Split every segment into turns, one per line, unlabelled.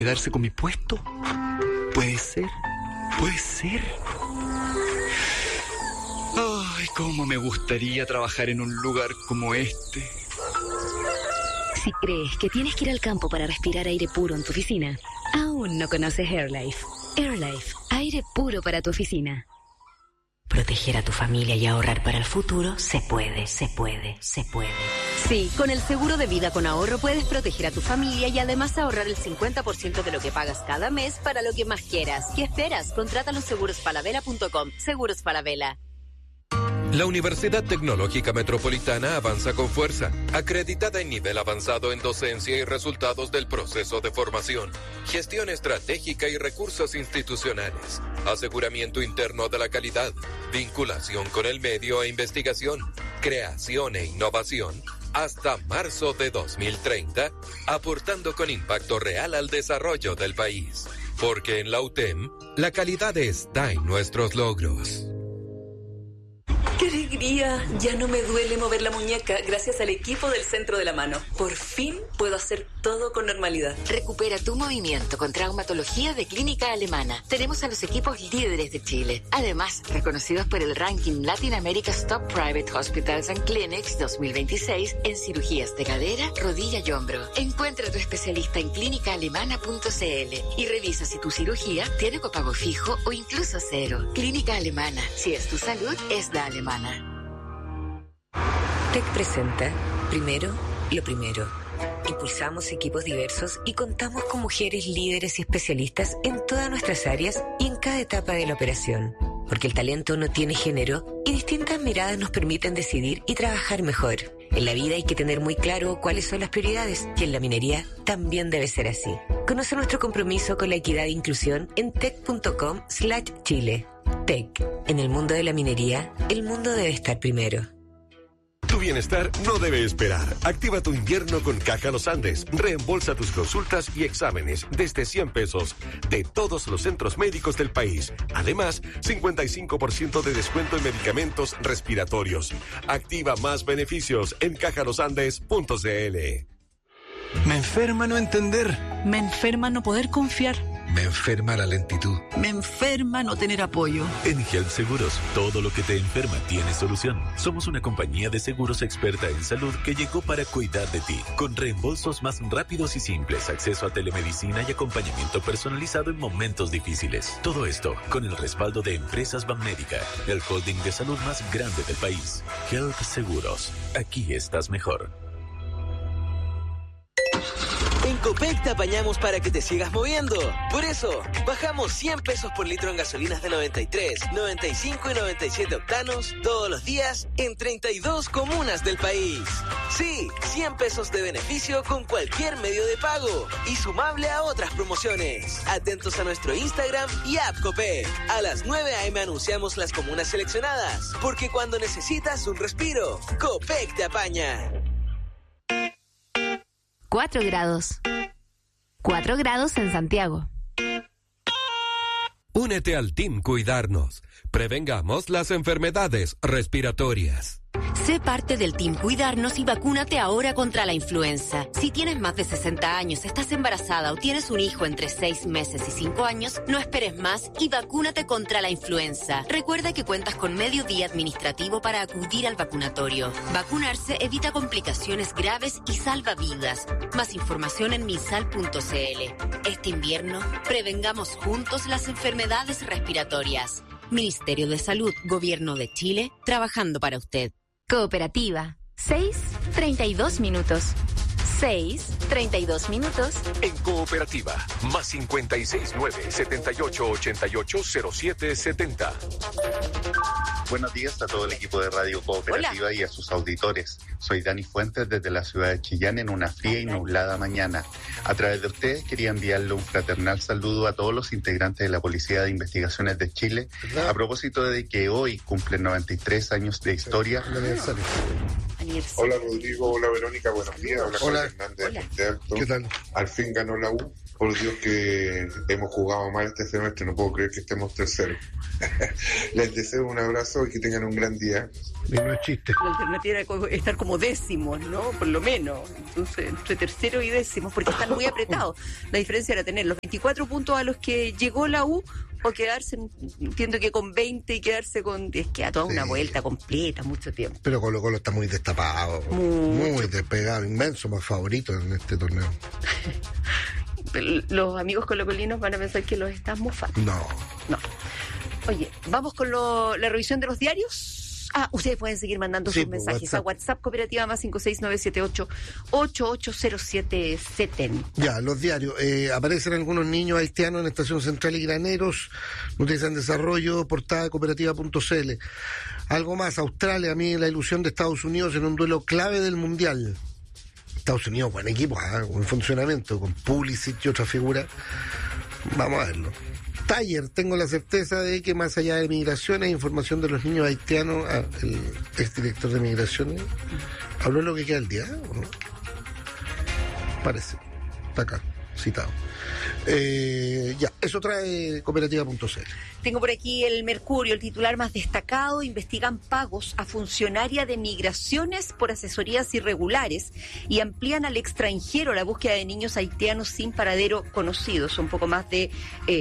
quedarse con mi puesto? Puede ser. Ay, cómo me gustaría trabajar en un lugar como este.
Si crees que tienes que ir al campo para respirar aire puro en tu oficina, aún no conoces AirLife. AirLife, aire puro para tu oficina.
Proteger a tu familia y ahorrar para el futuro se puede.
Sí, con el seguro de vida con ahorro puedes proteger a tu familia y además ahorrar el 50% de lo que pagas cada mes para lo que más quieras. ¿Qué esperas? Contrátalo en segurosfalabella.com. Seguros Falabella.
La Universidad Tecnológica Metropolitana avanza con fuerza, acreditada en nivel avanzado en docencia y resultados del proceso de formación, gestión estratégica y recursos institucionales, aseguramiento interno de la calidad, vinculación con el medio e investigación, creación e innovación, hasta marzo de 2030, aportando con impacto real al desarrollo del país. Porque en la UTEM, la calidad está en nuestros logros.
¡Qué alegría! Ya no me duele mover la muñeca gracias al equipo del Centro de la Mano. Por fin puedo hacer todo con normalidad.
Recupera tu movimiento con traumatología de Clínica Alemana. Tenemos a los equipos líderes de Chile. Además, reconocidos por el ranking Latin America's Top Private Hospitals and Clinics 2026 en cirugías de cadera, rodilla y hombro. Encuentra a tu especialista en clínicaalemana.cl y revisa si tu cirugía tiene copago fijo o incluso cero. Clínica Alemana. Si es tu salud, es la alemana.
TEC presenta Primero, lo primero. Impulsamos equipos diversos y contamos con mujeres líderes y especialistas en todas nuestras áreas y en cada etapa de la operación. Porque el talento no tiene género y distintas miradas nos permiten decidir y trabajar mejor. En la vida hay que tener muy claro cuáles son las prioridades y en la minería también debe ser así. Conoce nuestro compromiso con la equidad e inclusión en tec.com/Chile. TEC. En el mundo de la minería, el mundo debe estar primero.
Tu bienestar no debe esperar. Activa tu invierno con Caja Los Andes. Reembolsa tus consultas y exámenes desde 100 pesos de todos los centros médicos del país. Además, 55% de descuento en medicamentos respiratorios. Activa más beneficios en cajalosandes.cl.
Me enferma no entender.
Me enferma no poder confiar.
Me enferma la lentitud.
Me enferma no tener apoyo.
En Health Seguros, todo lo que te enferma tiene solución. Somos una compañía de seguros experta en salud que llegó para cuidar de ti, con reembolsos más rápidos y simples, acceso a telemedicina y acompañamiento personalizado en momentos difíciles. Todo esto con el respaldo de Empresas Banmédica, el holding de salud más grande del país. Health Seguros, aquí estás mejor.
En Copec te apañamos para que te sigas moviendo. Por eso, bajamos 100 pesos por litro en gasolinas de 93, 95 y 97 octanos todos los días en 32 comunas del país. Sí, 100 pesos de beneficio con cualquier medio de pago y sumable a otras promociones. Atentos a nuestro Instagram y app Copec. A las 9 a.m. anunciamos las comunas seleccionadas, porque cuando necesitas un respiro, Copec te apaña.
4 grados. 4 grados en Santiago.
Únete al Team Cuidarnos. Prevengamos las enfermedades respiratorias.
Sé parte del Team Cuidarnos y vacúnate ahora contra la influenza. Si tienes más de 60 años, estás embarazada o tienes un hijo entre 6 meses y 5 años, no esperes más y vacúnate contra la influenza. Recuerda que cuentas con medio día administrativo para acudir al vacunatorio. Vacunarse evita complicaciones graves y salva vidas. Más información en misal.cl. Este invierno, prevengamos juntos las enfermedades respiratorias. Ministerio de Salud, Gobierno de Chile, trabajando para usted.
Cooperativa. 6:32 minutos. 6:32 minutos.
En Cooperativa, más 569-7888-0770.
Buenos días a todo el equipo de Radio Cooperativa. Hola. Y a sus auditores. Soy Dani Fuentes desde la ciudad de Chillán en una fría y nublada mañana. A través de ustedes quería enviarle un fraternal saludo a todos los integrantes de la Policía de Investigaciones de Chile, a propósito de que hoy cumplen 93 años de historia.
Hola Rodrigo, hola Verónica, buenos días. Hola Fernández de Monte Alto.
¿Qué tal?
Al fin ganó la U. Por Dios que hemos jugado mal este semestre, no puedo creer que estemos terceros. Les deseo un abrazo y que tengan un gran día.
Y no es chiste.
La alternativa era estar como décimos, ¿no? Por lo menos. Entonces, entre tercero y décimos, porque están muy apretados. La diferencia era tener los 24 puntos a los que llegó la U o quedarse, entiendo que con 20 y quedarse con 10, queda toda una vuelta completa, mucho tiempo.
Pero Colo-Colo está muy destapado, muy despegado, inmenso, más favorito en este torneo.
Los amigos colocolinos van a pensar que los estás mofando.
No.
Oye, vamos con la revisión de los diarios. Ustedes pueden seguir mandando sus mensajes a WhatsApp Cooperativa más 56978-880770.
Ya, los diarios. Aparecen algunos niños haitianos en Estación Central y Graneros. Noticias en desarrollo, portada de cooperativa.cl. Algo más, Australia, a mí la ilusión de Estados Unidos en un duelo clave del Mundial. Estados Unidos, buen equipo, con funcionamiento, con Pulisic y otra figura. Vamos a verlo. Taller, tengo la certeza de que más allá de migraciones, información de los niños haitianos, el exdirector de migraciones, ¿habló de lo que queda el día? ¿O no? Parece, está acá, citado. Ya, eso trae cooperativa.cl.
Tengo por aquí el Mercurio, el titular más destacado: investigan pagos a funcionaria de migraciones por asesorías irregulares y amplían al extranjero la búsqueda de niños haitianos sin paradero conocido. Son un poco más de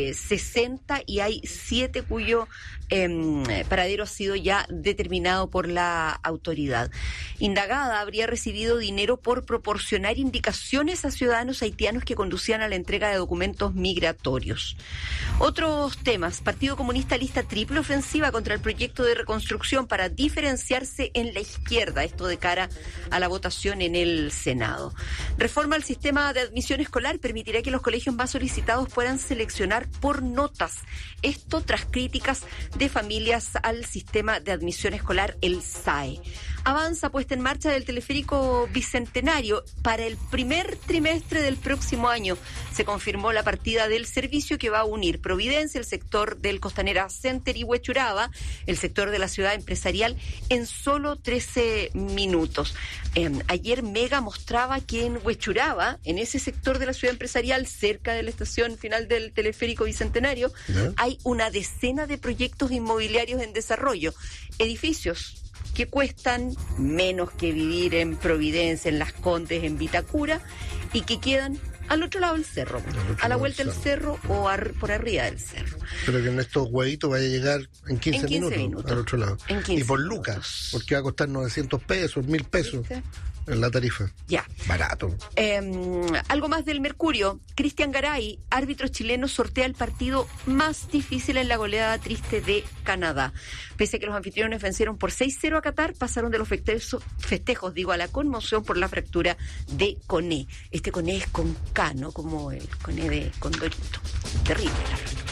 60 y hay 7 cuyo paradero ha sido ya determinado por la autoridad. Indagada habría recibido dinero por proporcionar indicaciones a ciudadanos haitianos que conducían a la entrega de documentos migratorios. Otros temas: Partido Comunista lista triple ofensiva contra el proyecto de reconstrucción para diferenciarse en la izquierda, esto de cara a la votación en el Senado. Reforma al sistema de admisión escolar permitirá que los colegios más solicitados puedan seleccionar por notas, esto tras críticas de familias al sistema de admisión escolar, el SAE. Avanza puesta en marcha del teleférico bicentenario para el primer trimestre del próximo año. Se confirmó la partida del servicio que va a unir Providencia, el sector del Costanera Center y Huechuraba, el sector de la ciudad empresarial, en solo 13 minutos. Ayer Mega mostraba que en Huechuraba, en ese sector de la ciudad empresarial, cerca de la estación final del teleférico bicentenario, hay una decena de proyectos inmobiliarios en desarrollo, edificios que cuestan menos que vivir en Providencia, en Las Condes, en Vitacura, y que quedan al otro lado del cerro, a la vuelta del cerro o por arriba del cerro.
Pero que en estos huevitos vaya a llegar en 15 minutos al otro lado. Y por lucas, porque va a costar 900 pesos, 1.000 pesos. ¿Viste? En la tarifa.
Ya.
Barato.
Algo más del Mercurio. Cristian Garay, árbitro chileno, sortea el partido más difícil en la goleada triste de Canadá. Pese a que los anfitriones vencieron por 6-0 a Qatar, pasaron de los festejos, a la conmoción por la fractura de Coné. Este Coné es con K, ¿no? Como el Coné de Condorito. Terrible la fractura.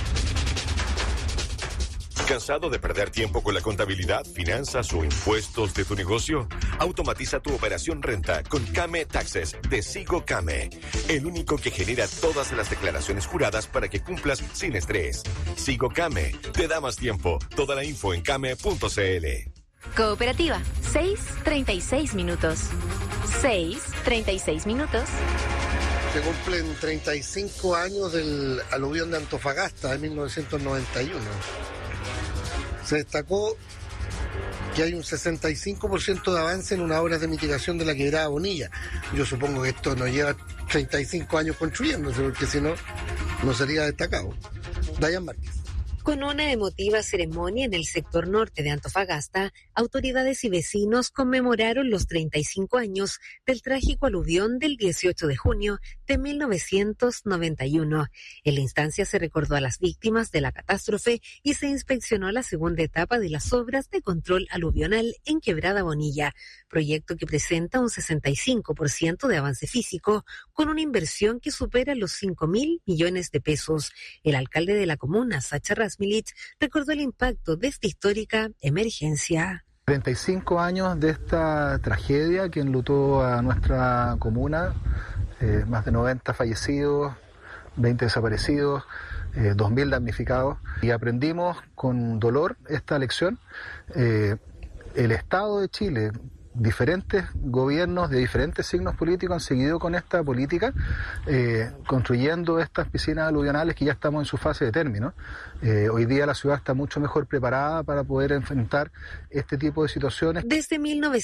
¿Cansado de perder tiempo con la contabilidad, finanzas o impuestos de tu negocio? Automatiza tu operación renta con Came Taxes de Sigo Came, el único que genera todas las declaraciones juradas para que cumplas sin estrés. Sigo Came te da más tiempo. Toda la info en came.cl.
Cooperativa, 6:36 minutos. 6:36 minutos.
Se cumplen 35 años del aluvión de Antofagasta de 1991. Se destacó que hay un 65% de avance en unas obras de mitigación de la quebrada Bonilla. Yo supongo que esto nos lleva 35 años construyéndose, porque si no, no sería destacado. Dayan Márquez.
Con una emotiva ceremonia en el sector norte de Antofagasta, autoridades y vecinos conmemoraron los 35 años del trágico aluvión del 18 de junio de 1991. En la instancia se recordó a las víctimas de la catástrofe y se inspeccionó la segunda etapa de las obras de control aluvional en Quebrada Bonilla, proyecto que presenta un 65% de avance físico con una inversión que supera los 5.000 millones de pesos. El alcalde de la comuna, Sacha Rasmilich, recordó el impacto de esta histórica emergencia.
35 años de esta tragedia que enlutó a nuestra comuna, más de 90 fallecidos, 20 desaparecidos, 2.000 damnificados, y aprendimos con dolor esta lección. El Estado de Chile, diferentes gobiernos de diferentes signos políticos han seguido con esta política, construyendo estas piscinas aluvionales que ya estamos en su fase de término. Hoy día la ciudad está mucho mejor preparada para poder enfrentar este tipo de situaciones.
Desde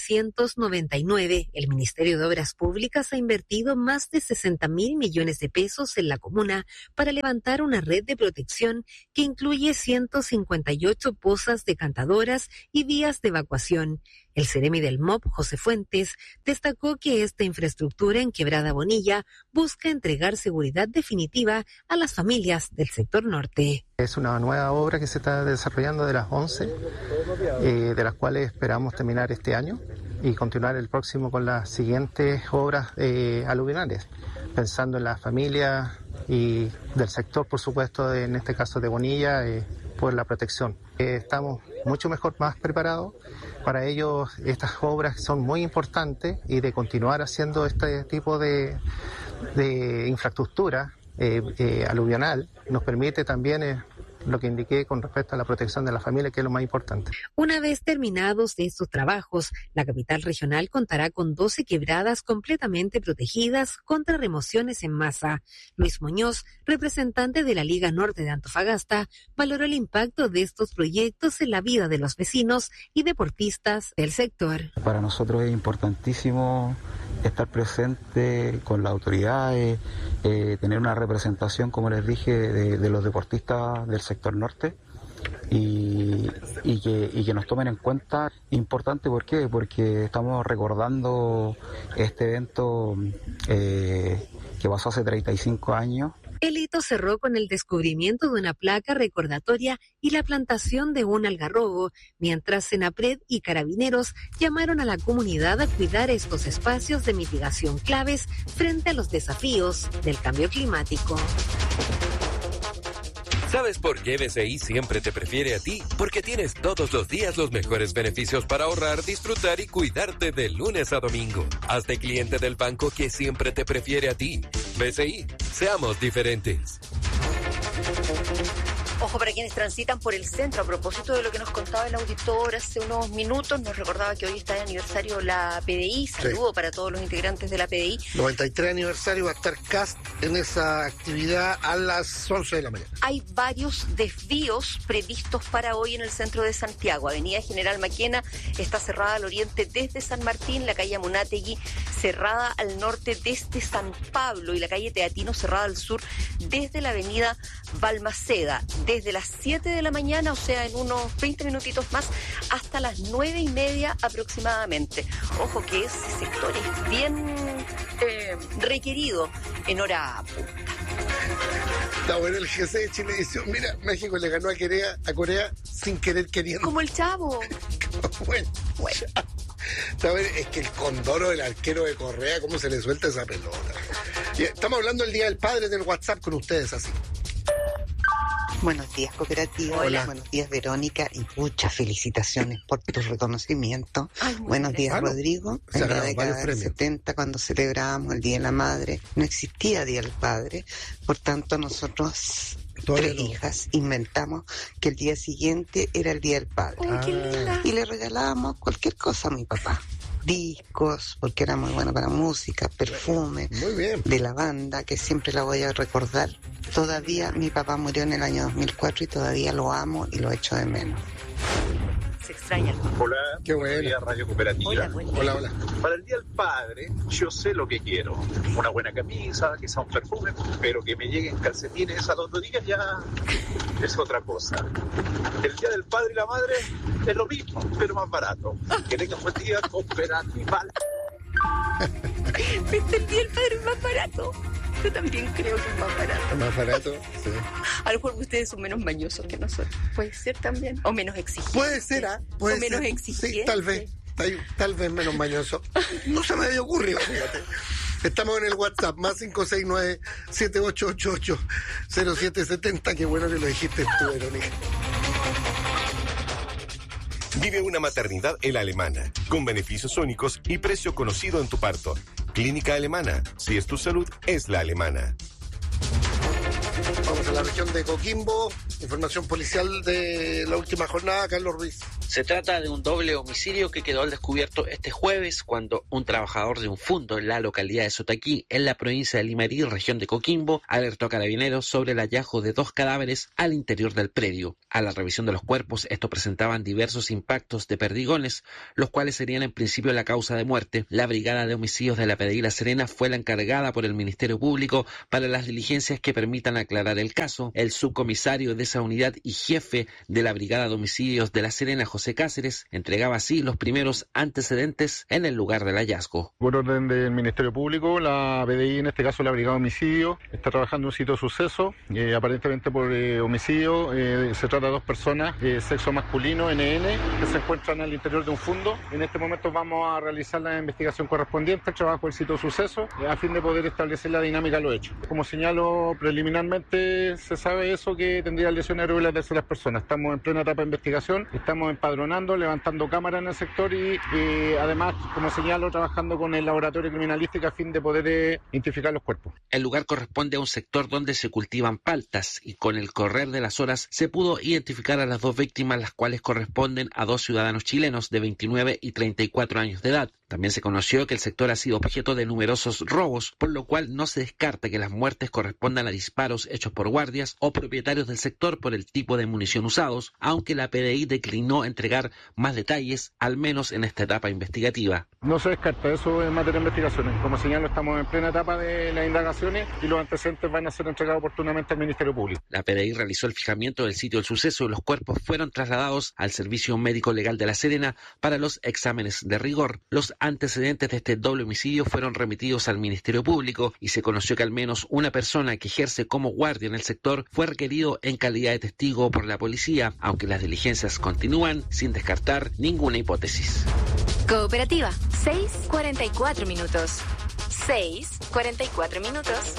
1999, el Ministerio de Obras Públicas ha invertido más de 60.000 millones de pesos en la comuna para levantar una red de protección que incluye 158 pozas decantadoras y vías de evacuación. El seremi del MOP, José Fuentes, destacó que esta infraestructura en Quebrada Bonilla busca entregar seguridad definitiva a las familias del sector norte.
Es una nueva obra que se está desarrollando de las 11, de las cuales esperamos terminar este año y continuar el próximo con las siguientes obras aluvionales, pensando en las familias y del sector, por supuesto, en este caso de Bonilla, por la protección. Estamos mucho mejor, más preparados. Para ello, estas obras son muy importantes y de continuar haciendo este tipo de infraestructura aluvional nos permite también lo que indiqué con respecto a la protección de la familia, que es lo más importante.
Una vez terminados estos trabajos, la capital regional contará con 12 quebradas completamente protegidas contra remociones en masa. Luis Muñoz, representante de la Liga Norte de Antofagasta, valoró el impacto de estos proyectos en la vida de los vecinos y deportistas del sector.
Para nosotros es importantísimo estar presente con las autoridades, tener una representación, como les dije, de los deportistas del sector norte y que nos tomen en cuenta. Importante, ¿por qué? Porque estamos recordando este evento que pasó hace 35 años.
El hito cerró con el descubrimiento de una placa recordatoria y la plantación de un algarrobo, mientras Senapred y Carabineros llamaron a la comunidad a cuidar estos espacios de mitigación claves frente a los desafíos del cambio climático.
¿Sabes por qué BCI siempre te prefiere a ti? Porque tienes todos los días los mejores beneficios para ahorrar, disfrutar y cuidarte de lunes a domingo. Hazte cliente del banco que siempre te prefiere a ti. BCI, seamos diferentes.
Ojo para quienes transitan por el centro. A propósito de lo que nos contaba el auditor hace unos minutos, nos recordaba que hoy está de aniversario la PDI. Saludo para todos los integrantes de la PDI.
93 aniversario, va a estar CAST en esa actividad a las 11 de la mañana.
Hay varios desvíos previstos para hoy en el centro de Santiago. Avenida General Maquena está cerrada al oriente desde San Martín, la calle Amunátegui cerrada al norte desde San Pablo y la calle Teatino cerrada al sur desde la avenida Balmaceda. Desde las 7 de la mañana, o sea, en unos 20 minutitos más, hasta las 9:30 aproximadamente. Ojo que ese sector es bien requerido en hora punta.
Está bueno el GC de Chilevisión. Mira, México le ganó a Corea sin querer queriendo.
Como el Chavo.
Bueno. Está bueno, es que el Condoro, el arquero de Correa, cómo se le suelta esa pelota. Y estamos hablando del Día del Padre en el WhatsApp con ustedes así.
Buenos días, cooperativa.
Hola.
Buenos días, Verónica, y muchas felicitaciones por tu reconocimiento. Buenos días, Rodrigo. En la década del 70, cuando celebrábamos el Día de la Madre, no existía Día del Padre, por tanto nosotros, tres hijas, inventamos que el día siguiente era el Día del Padre.
¡Qué linda!
Y le regalábamos cualquier cosa a mi papá. Discos, porque era muy bueno para música, perfume, de la banda, que siempre la voy a recordar. Todavía mi papá murió en el año 2004 y todavía lo amo y lo echo de menos.
Se extraña.
Hola,
qué bueno.
Radio Cooperativa.
Hola.
Para el Día del Padre, yo sé lo que quiero. Una buena camisa, quizá un perfume, pero que me lleguen calcetines a los 2 días ya es otra cosa. El Día del Padre y la Madre es lo mismo, pero más barato. Que tengan buen día, Cooperativa.
¿Viste? El Día del Padre es más barato. Yo también creo que es más barato.
Más barato, sí.
A lo mejor ustedes son menos mañosos que nosotros. Puede ser también. O menos exigentes.
Puede ser, ¿ah?
O menos exigentes.
Sí, tal vez menos mañoso. No se me había ocurrido, fíjate. Estamos en el WhatsApp, más 569-7888-0770. Qué bueno que lo dijiste tú, Verónica.
Vive una maternidad en la Alemana, con beneficios únicos y precio conocido en tu parto. Clínica Alemana, si es tu salud, es la Alemana.
Vamos a la región de Coquimbo. Información policial de la última jornada, Carlos Ruiz.
Se trata de un doble homicidio que quedó al descubierto este jueves cuando un trabajador de un fundo en la localidad de Sotaquí, en la provincia de Limarí, región de Coquimbo, alertó a Carabineros sobre el hallazgo de 2 cadáveres al interior del predio. A la revisión de los cuerpos, estos presentaban diversos impactos de perdigones, los cuales serían en principio la causa de muerte. La Brigada de Homicidios de la PDI La Serena fue la encargada por el Ministerio Público para las diligencias que permitan aclarar el caso. El subcomisario de esa unidad y jefe de la Brigada de Homicidios de La Serena, José Cáceres, entregaba así los primeros antecedentes en el lugar del hallazgo.
Por orden del Ministerio Público, la PDI, en este caso la Brigada de Homicidio, está trabajando en un sitio de suceso, aparentemente por homicidio. Se trata de 2 personas, sexo masculino, NN, que se encuentran al interior de un fondo. En este momento vamos a realizar la investigación correspondiente, el trabajo del sitio de suceso, a fin de poder establecer la dinámica de los hechos. Como señalo, preliminarmente se sabe eso, que tendría lesiones graves de terceras personas. Estamos en plena etapa de investigación, estamos empadronando, levantando cámaras en el sector y además, como señalo, trabajando con el laboratorio criminalístico a fin de poder identificar los cuerpos.
El lugar corresponde a un sector donde se cultivan paltas y con el correr de las horas se pudo identificar a las 2 víctimas, las cuales corresponden a 2 ciudadanos chilenos de 29 y 34 años de edad. También se conoció que el sector ha sido objeto de numerosos robos, por lo cual no se descarta que las muertes correspondan a disparos hechos por guardias o propietarios del sector por el tipo de munición usados, aunque la PDI declinó entregar más detalles, al menos en esta etapa investigativa.
No se descarta, eso es materia de investigaciones. Como señalo, estamos en plena etapa de las indagaciones y los antecedentes van a ser entregados oportunamente al Ministerio Público.
La PDI realizó el fijamiento del sitio del suceso y los cuerpos fueron trasladados al Servicio Médico Legal de La Serena para los exámenes de rigor. Los antecedentes de este doble homicidio fueron remitidos al Ministerio Público y se conoció que al menos una persona que ejerce como guardia en el sector fue requerido en calidad de testigo por la policía, aunque las diligencias continúan sin descartar ninguna hipótesis.
Cooperativa, 6:44 minutos. 6:44 minutos.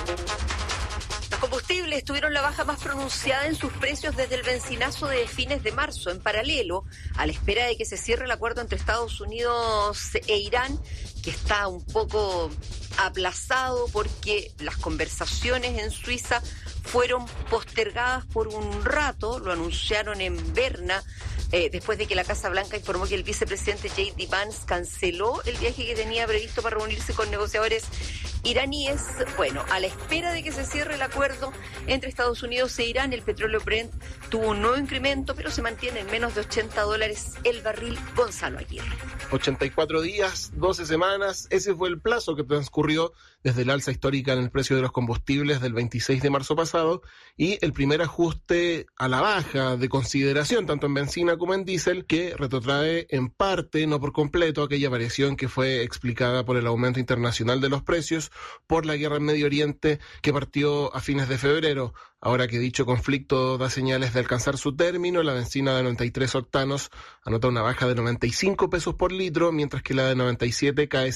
Los combustibles tuvieron la baja más pronunciada en sus precios desde el bencinazo de fines de marzo, en paralelo a la espera de que se cierre el acuerdo entre Estados Unidos e Irán, que está un poco aplazado porque las conversaciones en Suiza fueron postergadas por un rato. Lo anunciaron en Berna, después de que la Casa Blanca informó que el vicepresidente J.D. Vance canceló el viaje que tenía previsto para reunirse con negociadores iraníes. Bueno, a la espera de que se cierre el acuerdo entre Estados Unidos e Irán, el petróleo Brent tuvo un nuevo incremento, pero se mantiene en menos de $80 el barril. Gonzalo Aguirre.
84 días, 12 semanas, ese fue el plazo que transcurrió desde el alza histórica en el precio de los combustibles del 26 de marzo pasado y el primer ajuste a la baja de consideración, tanto en benzina como en diésel, que retrotrae en parte, no por completo, aquella variación que fue explicada por el aumento internacional de los precios por la guerra en Medio Oriente que partió a fines de febrero. Ahora que dicho conflicto da señales de alcanzar su término, la benzina de 93 octanos anota una baja de 95 pesos por litro, mientras que la de 97 cae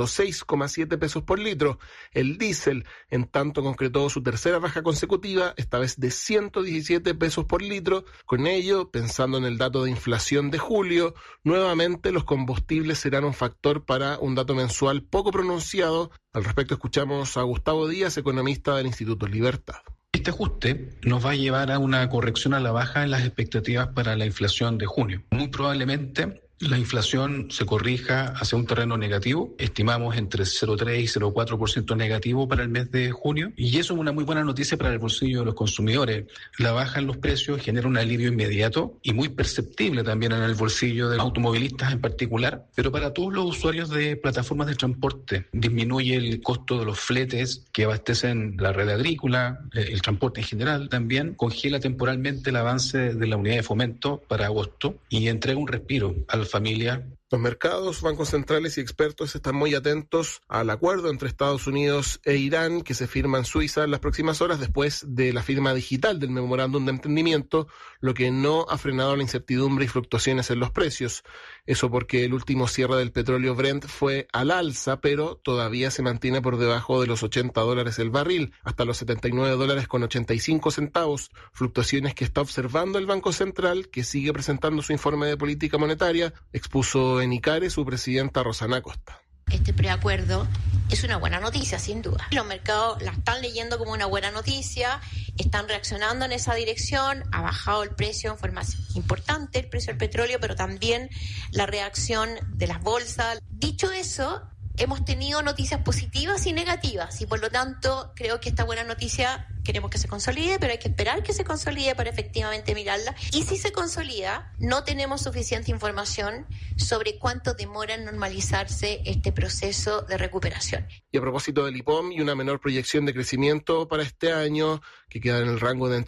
106,7 pesos por litro. El diésel, en tanto, concretó su tercera baja consecutiva, esta vez de 117 pesos por litro. Con ello, pensando en el dato de inflación de julio, nuevamente los combustibles serán un factor para un dato mensual poco pronunciado. Al respecto, escuchamos a Gustavo Díaz, economista del Instituto Libertad.
Este ajuste nos va a llevar a una corrección a la baja en las expectativas para la inflación de junio. Muy probablemente la inflación se corrija hacia un terreno negativo. Estimamos entre 0,3 y 0,4% negativo para el mes de junio. Y eso es una muy buena noticia para el bolsillo de los consumidores. La baja en los precios genera un alivio inmediato y muy perceptible también en el bolsillo de los automovilistas en particular. Pero para todos los usuarios de plataformas de transporte disminuye el costo de los fletes que abastecen la red agrícola, el transporte en general. También congela temporalmente el avance de la unidad de fomento para agosto y entrega un respiro a familia.
Los mercados, bancos centrales y expertos están muy atentos al acuerdo entre Estados Unidos e Irán que se firma en Suiza en las próximas horas después de la firma digital del memorándum de entendimiento, lo que no ha frenado la incertidumbre y fluctuaciones en los precios. Eso porque el último cierre del petróleo Brent fue al alza, pero todavía se mantiene por debajo de los $80 el barril, hasta los $79.85, fluctuaciones que está observando el Banco Central, que sigue presentando su informe de política monetaria, expuso en ICARE su presidenta Rosana Costa.
Este preacuerdo es una buena noticia, sin duda. Los mercados la están leyendo como una buena noticia, están reaccionando en esa dirección, ha bajado el precio en forma importante, el precio del petróleo, pero también la reacción de las bolsas. Dicho eso, hemos tenido noticias positivas y negativas y por lo tanto creo que esta buena noticia queremos que se consolide, pero hay que esperar que se consolide para efectivamente mirarla. Y si se consolida, no tenemos suficiente información sobre cuánto demora en normalizarse este proceso de recuperación.
Y a propósito del IPOM y una menor proyección de crecimiento para este año, que queda en el rango de